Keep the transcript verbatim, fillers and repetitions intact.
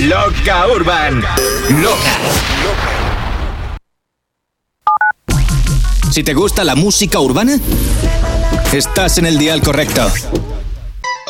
Loca Urban. Loca. Si te gusta la música urbana, estás en el dial correcto.